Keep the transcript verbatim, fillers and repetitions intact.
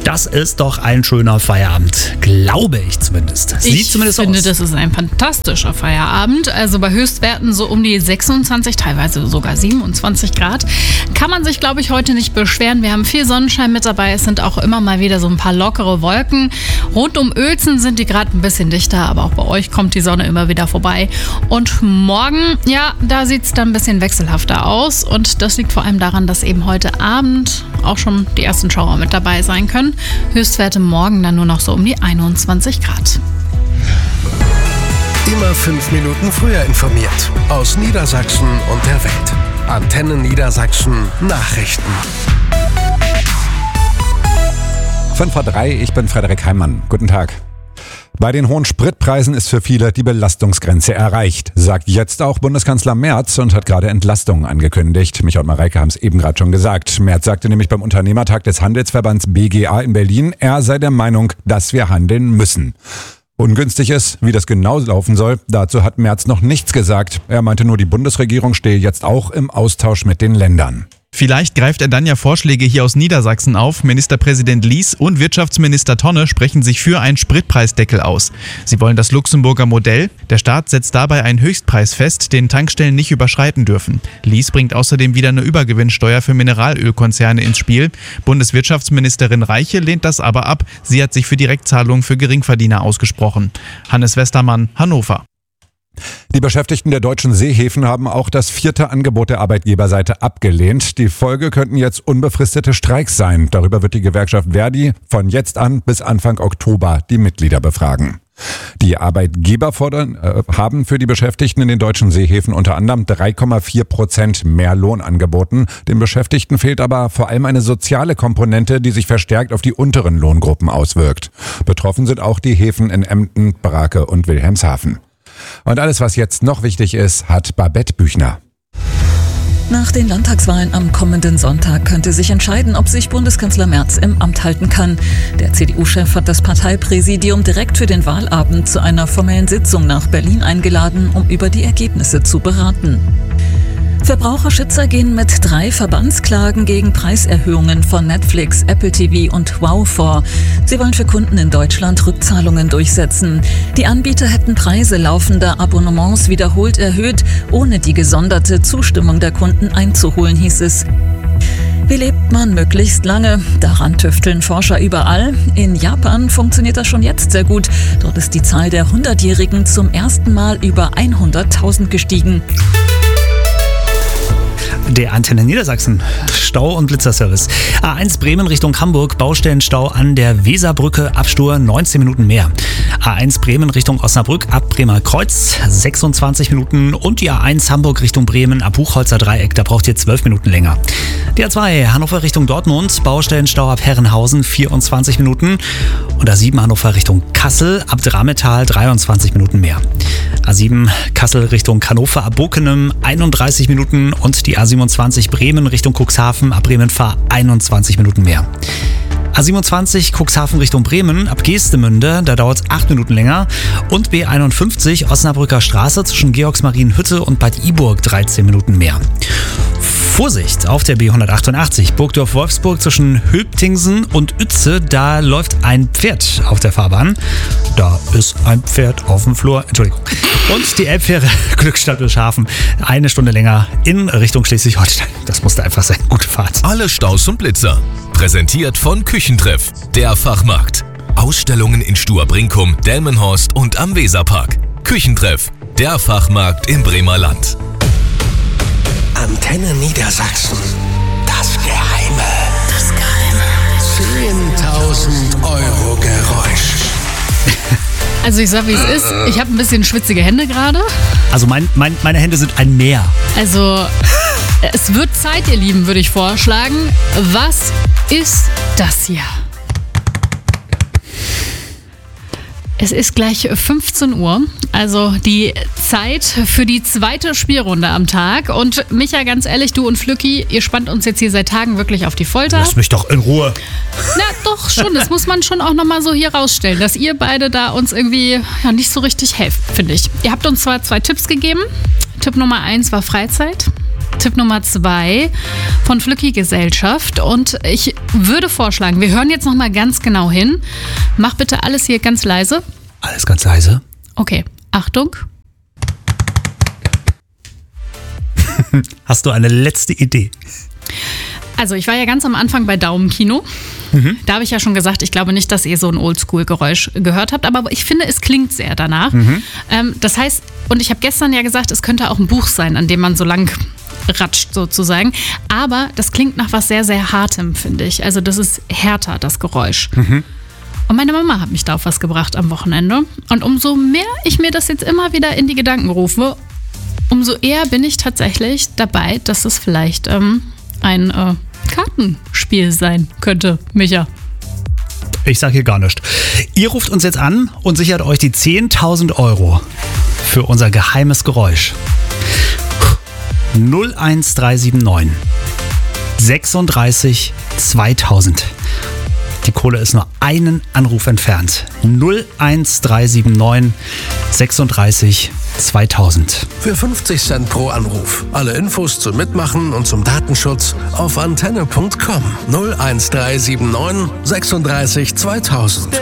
das ist doch ein schöner Feierabend. Glaube ich zumindest. Sieht ich zumindest finde, aus. das ist ein fantastischer Feierabend. Also bei Höchstwerten so um die sechsundzwanzig, teilweise sogar siebenundzwanzig Grad. Kann man sich, glaube ich, heute nicht beschweren. Wir haben viel Sonnenschein mit dabei. Es sind auch immer mal wieder so ein paar lockere Wolken. Rund um Uelzen sind die gerade ein bisschen dichter, aber auch bei euch kommt die Sonne immer wieder vorbei. Und morgen, ja, da sieht es dann ein bisschen wechselhafter aus. Und das liegt vor allem daran, dass eben heute Abend auch schon die ersten Schauer mit dabei sein können. Höchstwerte morgen dann nur noch so um die einundzwanzig Grad. Immer fünf Minuten früher informiert. Aus Niedersachsen und der Welt. Antenne Niedersachsen Nachrichten. fünf vor drei, ich bin Frederik Heimann. Guten Tag. Bei den hohen Spritpreisen ist für viele die Belastungsgrenze erreicht, sagt jetzt auch Bundeskanzler Merz und hat gerade Entlastungen angekündigt. Micha und Mareike haben es eben gerade schon gesagt. Merz sagte nämlich beim Unternehmertag des Handelsverbands B G A in Berlin, er sei der Meinung, dass wir handeln müssen. Ungünstig ist, wie das genau laufen soll, dazu hat Merz noch nichts gesagt. Er meinte nur, die Bundesregierung stehe jetzt auch im Austausch mit den Ländern. Vielleicht greift er dann ja Vorschläge hier aus Niedersachsen auf. Ministerpräsident Lies und Wirtschaftsminister Tonne sprechen sich für einen Spritpreisdeckel aus. Sie wollen das Luxemburger Modell. Der Staat setzt dabei einen Höchstpreis fest, den Tankstellen nicht überschreiten dürfen. Lies bringt außerdem wieder eine Übergewinnsteuer für Mineralölkonzerne ins Spiel. Bundeswirtschaftsministerin Reiche lehnt das aber ab. Sie hat sich für Direktzahlungen für Geringverdiener ausgesprochen. Hannes Westermann, Hannover. Die Beschäftigten der deutschen Seehäfen haben auch das vierte Angebot der Arbeitgeberseite abgelehnt. Die Folge könnten jetzt unbefristete Streiks sein. Darüber wird die Gewerkschaft Verdi von jetzt an bis Anfang Oktober die Mitglieder befragen. Die Arbeitgeber fordern, äh, haben für die Beschäftigten in den deutschen Seehäfen unter anderem drei Komma vier Prozent mehr Lohn angeboten. Den Beschäftigten fehlt aber vor allem eine soziale Komponente, die sich verstärkt auf die unteren Lohngruppen auswirkt. Betroffen sind auch die Häfen in Emden, Brake und Wilhelmshaven. Und alles, was jetzt noch wichtig ist, hat Babette Büchner. Nach den Landtagswahlen am kommenden Sonntag könnte sich entscheiden, ob sich Bundeskanzler Merz im Amt halten kann. Der C D U-Chef hat das Parteipräsidium direkt für den Wahlabend zu einer formellen Sitzung nach Berlin eingeladen, um über die Ergebnisse zu beraten. Verbraucherschützer gehen mit drei Verbandsklagen gegen Preiserhöhungen von Netflix, Apple T V und Wow vor. Sie wollen für Kunden in Deutschland Rückzahlungen durchsetzen. Die Anbieter hätten Preise laufender Abonnements wiederholt erhöht, ohne die gesonderte Zustimmung der Kunden einzuholen, hieß es. Wie lebt man möglichst lange? Daran tüfteln Forscher überall. In Japan funktioniert das schon jetzt sehr gut. Dort ist die Zahl der hundertjährigen zum ersten Mal über hunderttausend gestiegen. Der Antenne Niedersachsen Stau- und Blitzerservice. A eins Bremen Richtung Hamburg, Baustellenstau an der Weserbrücke, Abstur neunzehn Minuten mehr. A eins Bremen Richtung Osnabrück ab Bremer Kreuz, sechsundzwanzig Minuten. Und die A eins Hamburg Richtung Bremen ab Buchholzer Dreieck, da braucht ihr zwölf Minuten länger. Die A zwei Hannover Richtung Dortmund, Baustellenstau ab Herrenhausen, vierundzwanzig Minuten. Und A sieben Hannover Richtung Kassel ab Drametal, dreiundzwanzig Minuten mehr. A sieben Kassel Richtung Hannover ab Bokenem, einunddreißig Minuten. Und die A siebenundzwanzig Bremen Richtung Cuxhaven ab Bremen-Fahr, einundzwanzig Minuten mehr. A siebenundzwanzig Cuxhaven Richtung Bremen ab Geestemünde, da dauert es acht Minuten länger. Und B einundfünfzig Osnabrücker Straße zwischen Georgsmarienhütte und Bad Iburg, dreizehn Minuten mehr. Vorsicht auf der B hundertachtundachtzig Burgdorf-Wolfsburg zwischen Hülptingsen und Uetze, da läuft ein Pferd auf der Fahrbahn. Da ist ein Pferd auf dem Flur, Entschuldigung. Und die Elbfähre Glückstadt Wilshafen, eine Stunde länger in Richtung Schleswig-Holstein. Das musste einfach sein. Gute Fahrt. Alle Staus und Blitzer. Präsentiert von Küchentreff, der Fachmarkt. Ausstellungen in Stuhr-Brinkum, Delmenhorst und am Weserpark. Küchentreff, der Fachmarkt im Bremer Land. Antenne Niedersachsen. Das Geheime. Das Geheime. zehntausend Euro Geräusch. Also ich sag, wie es ist. Ich habe ein bisschen schwitzige Hände gerade. Also mein, mein, meine Hände sind ein Meer. Also es wird Zeit, ihr Lieben, würde ich vorschlagen. Was ist das hier? Es ist gleich fünfzehn Uhr, also die Zeit für die zweite Spielrunde am Tag. Und Micha, ganz ehrlich, du und Flücki, ihr spannt uns jetzt hier seit Tagen wirklich auf die Folter. Lass mich doch in Ruhe. Na doch schon, das muss man schon auch nochmal so hier rausstellen, dass ihr beide da uns irgendwie ja, nicht so richtig helft, finde ich. Ihr habt uns zwar zwei Tipps gegeben. Tipp Nummer eins war Freizeit. Tipp Nummer zwei von Flücki Gesellschaft. Und ich würde vorschlagen, wir hören jetzt nochmal ganz genau hin. Mach bitte alles hier ganz leise. Alles ganz leise. Okay, Achtung. Hast du eine letzte Idee? Also ich war ja ganz am Anfang bei Daumenkino. Mhm. Da habe ich ja schon gesagt, ich glaube nicht, dass ihr so ein Oldschool-Geräusch gehört habt, aber ich finde, es klingt sehr danach. Mhm. Ähm, das heißt, und ich habe gestern ja gesagt, es könnte auch ein Buch sein, an dem man so lang ratscht sozusagen. Aber das klingt nach was sehr, sehr Hartem, finde ich. Also das ist härter, das Geräusch. Mhm. Und meine Mama hat mich da auf was gebracht am Wochenende. Und umso mehr ich mir das jetzt immer wieder in die Gedanken rufe, umso eher bin ich tatsächlich dabei, dass es vielleicht ähm, ein äh, Kartenspiel sein könnte, Micha. Ich sage hier gar nichts. Ihr ruft uns jetzt an und sichert euch die zehntausend Euro für unser geheimes Geräusch. null eins drei sieben neun sechsunddreißig zweitausend. Die Kohle ist nur einen Anruf entfernt. null eins drei sieben neun sechsunddreißig zweitausend. Für fünfzig Cent pro Anruf. Alle Infos zum Mitmachen und zum Datenschutz auf antenne punkt com. null eins drei sieben neun sechsunddreißig zweitausend.